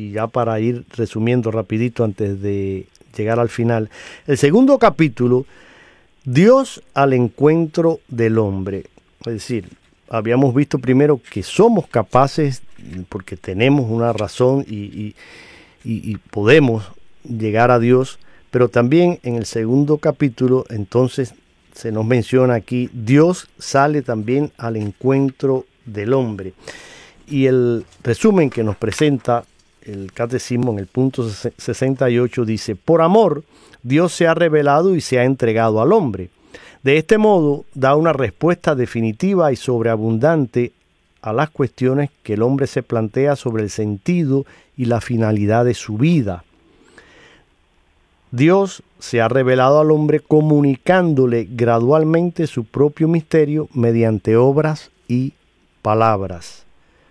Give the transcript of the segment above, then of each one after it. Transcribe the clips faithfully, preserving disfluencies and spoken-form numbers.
y ya para ir resumiendo rapidito antes de llegar al final, el segundo capítulo, Dios al encuentro del hombre. Es decir, habíamos visto primero que somos capaces, porque tenemos una razón y, y, y, y podemos llegar a Dios, pero también en el segundo capítulo, entonces, se nos menciona aquí, Dios sale también al encuentro del hombre. Y el resumen que nos presenta el Catecismo en el punto sesenta y ocho dice, por amor, Dios se ha revelado y se ha entregado al hombre. De este modo, da una respuesta definitiva y sobreabundante a las cuestiones que el hombre se plantea sobre el sentido y la finalidad de su vida. Dios se ha revelado al hombre comunicándole gradualmente su propio misterio mediante obras y palabras.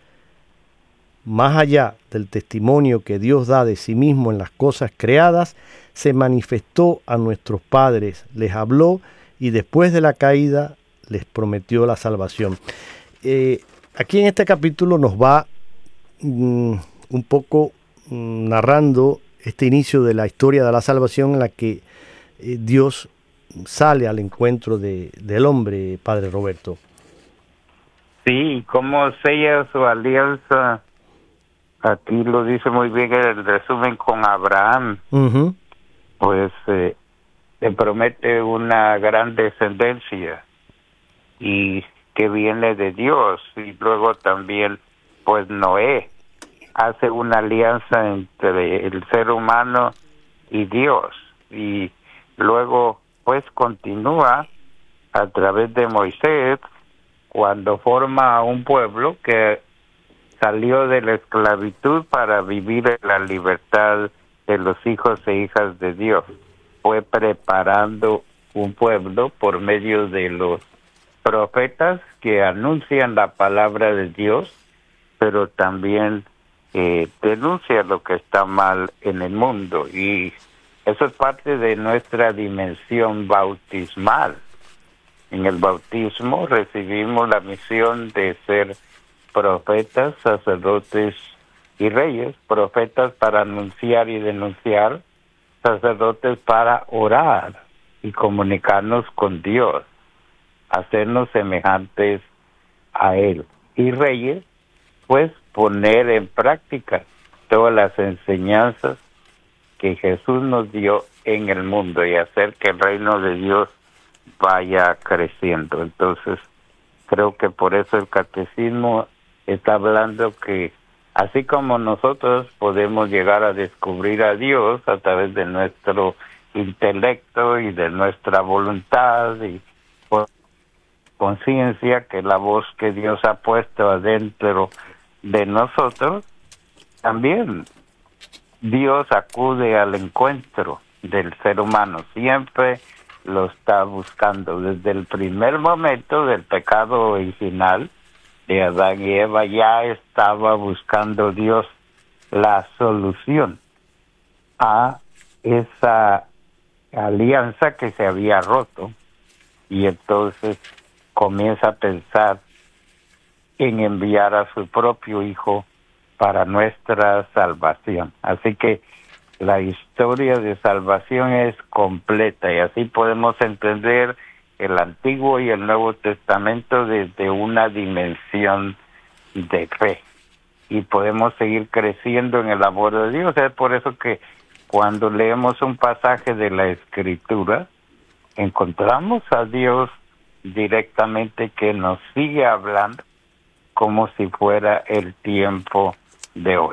Más allá del testimonio que Dios da de sí mismo en las cosas creadas, se manifestó a nuestros padres, les habló y después de la caída les prometió la salvación. Eh, aquí en este capítulo nos va mm, un poco mm, narrando este inicio de la historia de la salvación en la que eh, Dios sale al encuentro de, del hombre, Padre Roberto. Sí, cómo sella su alianza, aquí lo dice muy bien el resumen con Abraham, uh-huh. pues eh, le promete una gran descendencia y que viene de Dios, y luego también pues Noé hace una alianza entre el ser humano y Dios, y luego pues continúa a través de Moisés cuando forma un pueblo que salió de la esclavitud para vivir en la libertad de los hijos e hijas de Dios. Fue preparando un pueblo por medio de los profetas que anuncian la palabra de Dios, pero también eh, denuncia lo que está mal en el mundo, y eso es parte de nuestra dimensión bautismal. En el bautismo recibimos la misión de ser profetas, sacerdotes y reyes, profetas para anunciar y denunciar, sacerdotes para orar y comunicarnos con Dios, hacernos semejantes a Él, y reyes, pues poner en práctica todas las enseñanzas que Jesús nos dio en el mundo y hacer que el reino de Dios vaya creciendo. Entonces, creo que por eso el catecismo está hablando que así como nosotros podemos llegar a descubrir a Dios a través de nuestro intelecto y de nuestra voluntad y por conciencia, que la voz que Dios ha puesto adentro de nosotros, también Dios acude al encuentro del ser humano, siempre lo está buscando. Desde el primer momento del pecado original de Adán y Eva ya estaba buscando Dios la solución a esa alianza que se había roto, y entonces comienza a pensar en enviar a su propio Hijo para nuestra salvación. Así que la historia de salvación es completa, y así podemos entender el Antiguo y el Nuevo Testamento desde una dimensión de fe, y podemos seguir creciendo en el amor de Dios. Es por eso que cuando leemos un pasaje de la Escritura, encontramos a Dios directamente que nos sigue hablando como si fuera el tiempo de hoy.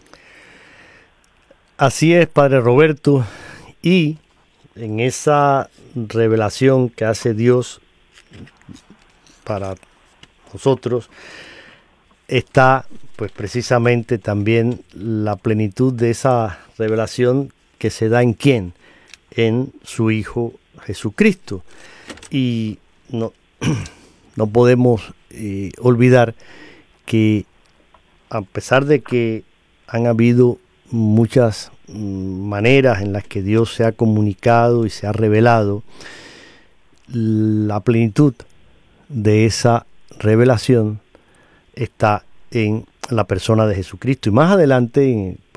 Así es, Padre Roberto, y en esa revelación que hace Dios para nosotros está pues precisamente también la plenitud de esa revelación que se da en quién, en su Hijo Jesucristo. Y no, no podemos eh, olvidar que a pesar de que han habido muchas maneras en las que Dios se ha comunicado y se ha revelado, la plenitud de esa revelación está en la persona de Jesucristo. Y más adelante,